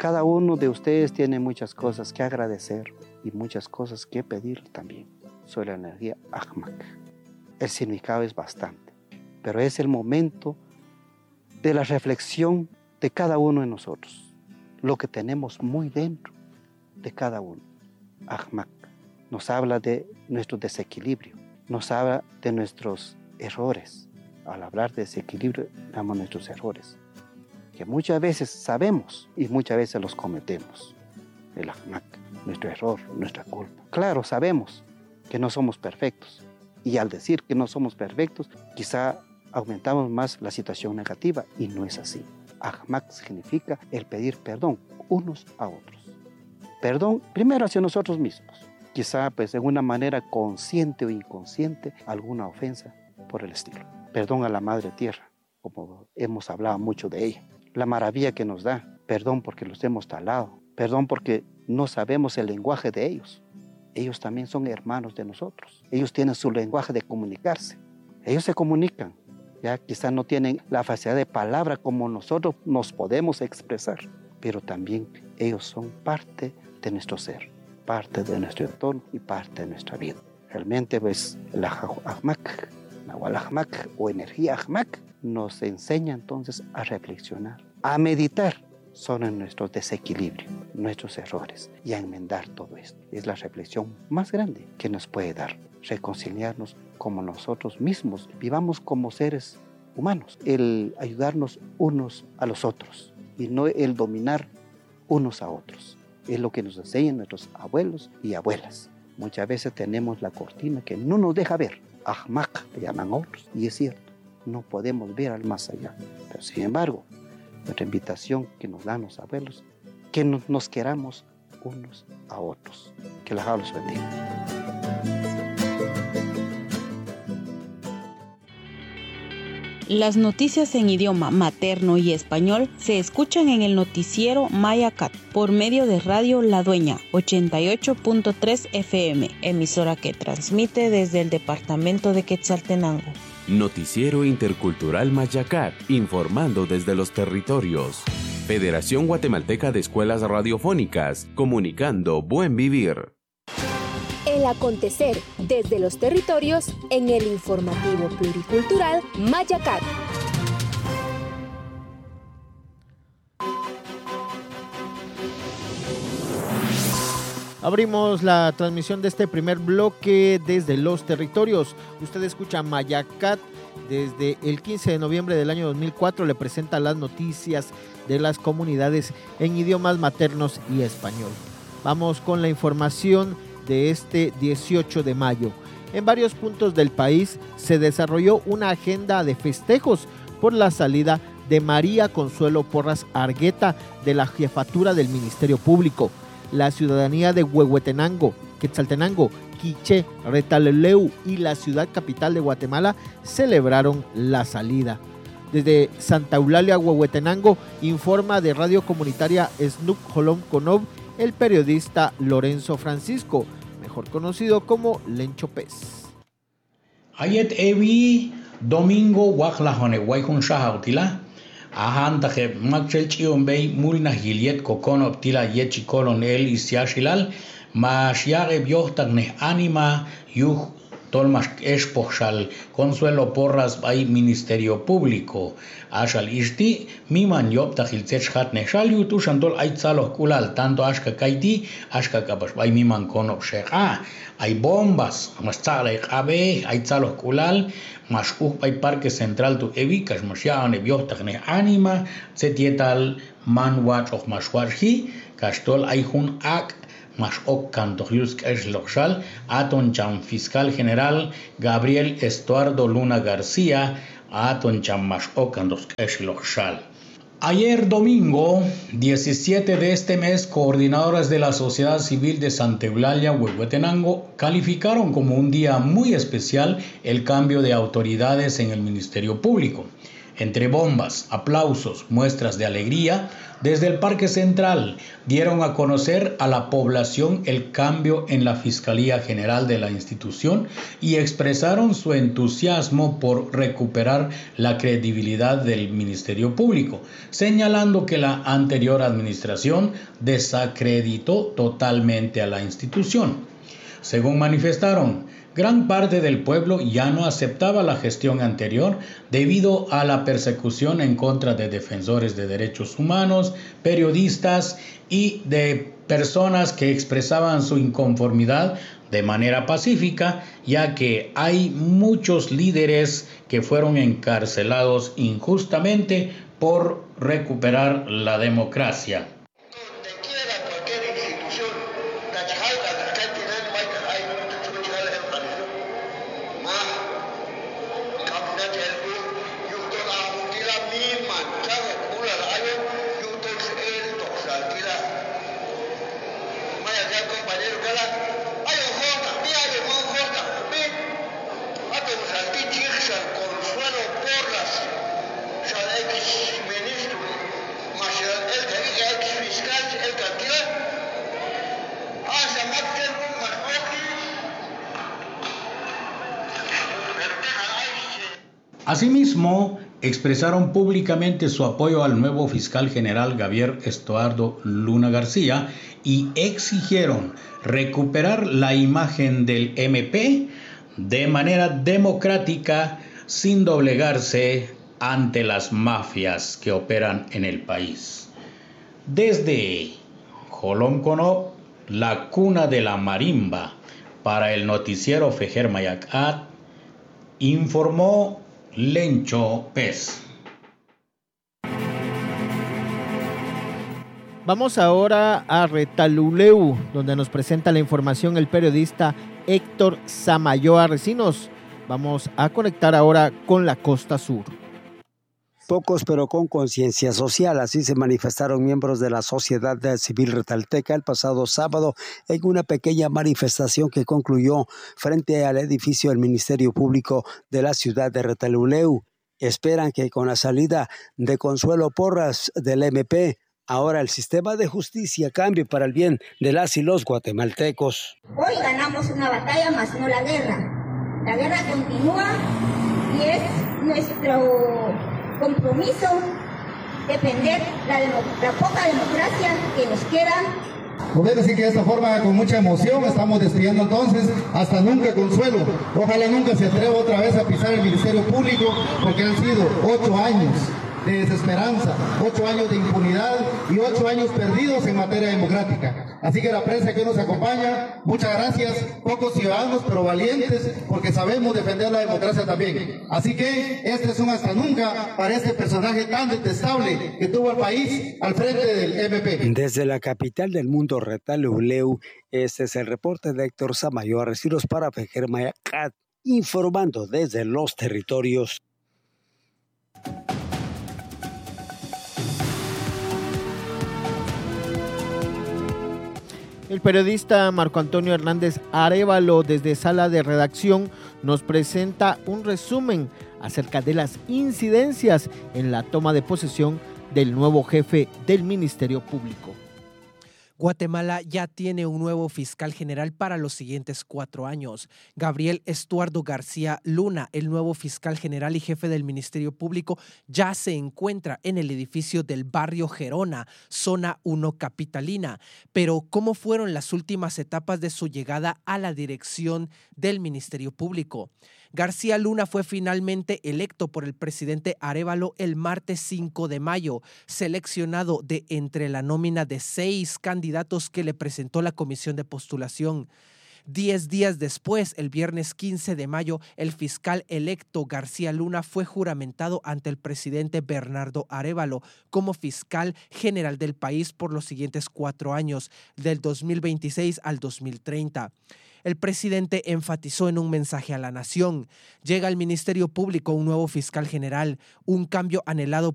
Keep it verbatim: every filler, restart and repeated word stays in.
cada uno de ustedes tiene muchas cosas que agradecer y muchas cosas que pedir también sobre la energía Ajmak. El significado es bastante, pero es el momento de la reflexión de cada uno de nosotros, lo que tenemos muy dentro de cada uno. Ajmak nos habla de nuestro desequilibrio, nos habla de nuestros errores. Al hablar de desequilibrio, hablamos de nuestros errores, que muchas veces sabemos y muchas veces los cometemos. El Ajmak, nuestro error, nuestra culpa. Claro, sabemos que no somos perfectos, y al decir que no somos perfectos, quizá aumentamos más la situación negativa, y no es así. Ajmak significa el pedir perdón unos a otros. Perdón primero hacia nosotros mismos. Quizá pues de una manera consciente o inconsciente alguna ofensa por el estilo. Perdón a la Madre Tierra, como hemos hablado mucho de ella. La maravilla que nos da. Perdón porque los hemos talado. Perdón porque no sabemos el lenguaje de ellos. Ellos también son hermanos de nosotros. Ellos tienen su lenguaje de comunicarse. Ellos se comunican. Ya quizá no tienen la facilidad de palabra como nosotros nos podemos expresar. Pero también ellos son parte de nuestro ser, parte de nuestro entorno y parte de nuestra vida. Realmente pues la Ajmak, Nahual Ajmak o energía Ajmak nos enseña entonces a reflexionar, a meditar sobre nuestro desequilibrio, nuestros errores y a enmendar todo esto. Es la reflexión más grande que nos puede dar, reconciliarnos como nosotros mismos, vivamos como seres humanos, el ayudarnos unos a los otros y no el dominar unos a otros. Es lo que nos enseñan nuestros abuelos y abuelas. Muchas veces tenemos la cortina que no nos deja ver. Ajmak le llaman otros, y es cierto, no podemos ver al más allá. Pero sin embargo, nuestra invitación que nos dan los abuelos, que nos, nos queramos unos a otros. Que la los bendiga. Las noticias en idioma materno y español se escuchan en el noticiero Mayacat por medio de Radio La Dueña ochenta y ocho punto tres F M, emisora que transmite desde el departamento de Quetzaltenango. Noticiero Intercultural Mayacat, informando desde los territorios. Federación Guatemalteca de Escuelas Radiofónicas, comunicando buen vivir. El acontecer desde los territorios en el informativo pluricultural Mayacat. Abrimos la transmisión de este primer bloque desde los territorios. Usted escucha Mayacat. Desde el quince de noviembre del año dos mil cuatro le presenta las noticias de las comunidades en idiomas maternos y español. Vamos con la información de este dieciocho de mayo. En varios puntos del país se desarrolló una agenda de festejos por la salida de María Consuelo Porras Argueta de la jefatura del Ministerio Público. La ciudadanía de Huehuetenango, Quetzaltenango, Quiché, Retaleleu y la ciudad capital de Guatemala celebraron la salida. Desde Santa Eulalia, Huehuetenango, informa de radio comunitaria Snup Jolom Conov el periodista Lorenzo Francisco, mejor conocido como Lencho Pez. Ayet evi domingo waklahone waikun shahautila ahantaje makchel chiombei mulna hiliet kokonoptila yechi colonel isiashilal mashiare biohtagne anima yuh Tolmas Espochal, Consuelo Porras by Ministerio Público. Ashal Ishti, Miman Yopta Hilzechat Neshal, Yutushandol Aitzalo Kulal, tanto Ashka Kaiti, Ashka Kabash by Miman Konop Sheka. Hay bombas, Mastale Abe, Aitzalo Kulal, Mashuk by Parque Central to Evikas, Mashiane Biohtane Anima, Setietal Manwatch of Mashwarhi, Castol Aihun Ak. Más Occanto Yusk Eslochal, Aton Chan Fiscal General Gabriel Estuardo Luna García, Aton Chan Más Occanto Eslochal. Ayer domingo, diecisiete de este mes, coordinadoras de la sociedad civil de Santa Eulalia, Huehuetenango, calificaron como un día muy especial el cambio de autoridades en el Ministerio Público. Entre bombas, aplausos, muestras de alegría, desde el Parque Central dieron a conocer a la población el cambio en la Fiscalía General de la institución y expresaron su entusiasmo por recuperar la credibilidad del Ministerio Público, señalando que la anterior administración desacreditó totalmente a la institución. Según manifestaron, gran parte del pueblo ya no aceptaba la gestión anterior debido a la persecución en contra de defensores de derechos humanos, periodistas y de personas que expresaban su inconformidad de manera pacífica, ya que hay muchos líderes que fueron encarcelados injustamente por recuperar la democracia. Asimismo, expresaron públicamente su apoyo al nuevo fiscal general Gabriel Estuardo Luna García y exigieron recuperar la imagen del M P de manera democrática sin doblegarse ante las mafias que operan en el país. Desde Jolonconop, la cuna de la marimba, para el noticiero Fejer Mayacat, informó Lencho Pez. Vamos ahora a Retaluleu, donde nos presenta la información el periodista Héctor Samayoa Recinos. Vamos a conectar ahora con la costa sur. Pocos pero con conciencia social, así se manifestaron miembros de la sociedad civil retalteca el pasado sábado en una pequeña manifestación que concluyó frente al edificio del Ministerio Público de la ciudad de Retaluleu. Esperan que con la salida de Consuelo Porras del M P, ahora el sistema de justicia cambie para el bien de las y los guatemaltecos. Hoy ganamos una batalla, más no la guerra. La guerra continúa y es nuestro compromiso defender la, la poca democracia que nos queda. Podemos decir que de esta forma, con mucha emoción, estamos despidiendo entonces hasta nunca Consuelo. Ojalá nunca se atreva otra vez a pisar el Ministerio Público, porque han sido ocho años de desesperanza, ocho años de impunidad y ocho años perdidos en materia democrática. Así que la prensa que nos acompaña, muchas gracias, pocos ciudadanos pero valientes, porque sabemos defender la democracia también. Así que este es un hasta nunca para este personaje tan detestable que tuvo al país al frente del M P. Desde la capital del mundo, Retaluleu, este es el reporte de Héctor Samayoa Recinos para Fejer Mayacat, informando desde los territorios. El periodista Marco Antonio Hernández Arévalo, desde Sala de Redacción, nos presenta un resumen acerca de las incidencias en la toma de posesión del nuevo jefe del Ministerio Público. Guatemala ya tiene un nuevo fiscal general para los siguientes cuatro años. Gabriel Estuardo García Luna, el nuevo fiscal general y jefe del Ministerio Público, ya se encuentra en el edificio del barrio Gerona, zona uno capitalina. Pero, ¿cómo fueron las últimas etapas de su llegada a la dirección del Ministerio Público? García Luna fue finalmente electo por el presidente Arévalo el martes cinco de mayo, seleccionado de entre la nómina de seis candidatos que le presentó la comisión de postulación. Diez días después, el viernes quince de mayo, el fiscal electo García Luna fue juramentado ante el presidente Bernardo Arévalo como fiscal general del país por los siguientes cuatro años, del dos mil veintiséis al dos mil treinta. El presidente enfatizó en un mensaje a la nación: llega al Ministerio Público un nuevo fiscal general, un cambio anhelado